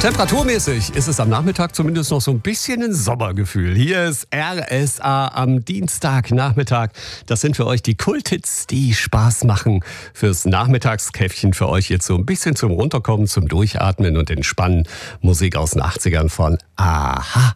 Temperaturmäßig ist es am Nachmittag zumindest noch so ein bisschen ein Sommergefühl. Hier ist RSA am Dienstagnachmittag. Das sind für euch die Kulthits, die Spaß machen. Fürs Nachmittagskäffchen für euch jetzt so ein bisschen zum Runterkommen, zum Durchatmen und Entspannen. Musik aus den 80ern von Aha.